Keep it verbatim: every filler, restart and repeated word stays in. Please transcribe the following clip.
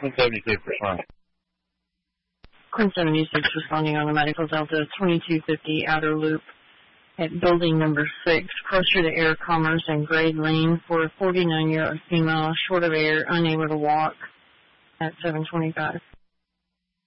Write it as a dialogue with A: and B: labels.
A: Quinn seventy-six responding.
B: Quinn seventy-six responding on the medical Delta twenty-two fifty outer loop at building number six, closer to Air Commerce and Grade Lane for a forty-nine-year-old female, short of air, unable to walk at seven twenty-five.